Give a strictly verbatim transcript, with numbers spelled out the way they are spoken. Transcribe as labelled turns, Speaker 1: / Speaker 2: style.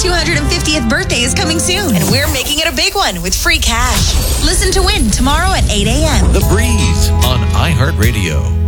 Speaker 1: two hundred fiftieth birthday is coming soon, and we're making it a big one with free cash. Listen to Win tomorrow at eight a.m.
Speaker 2: The Breeze on iHeartRadio.